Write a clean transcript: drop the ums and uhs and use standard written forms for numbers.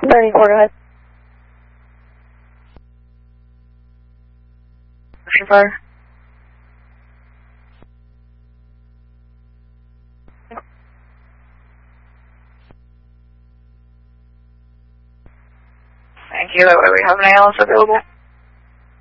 94, go ahead. Motion fire. Thank you. That way we have an ALS available.